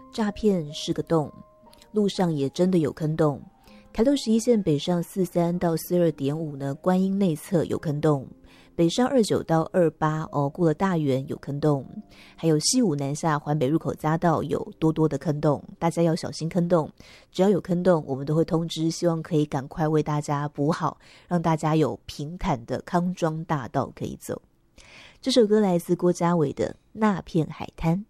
诈骗是个洞，路上也真的有坑洞。台六11线北上43到42.5呢，观音内侧有坑洞；北上29到28过了大园有坑洞，还有西武南下环北入口匝道有多的坑洞，大家要小心坑洞。只要有坑洞，我们都会通知，希望可以赶快为大家补好，让大家有平坦的康庄大道可以走。这首歌来自郭家伟的《那片海滩》。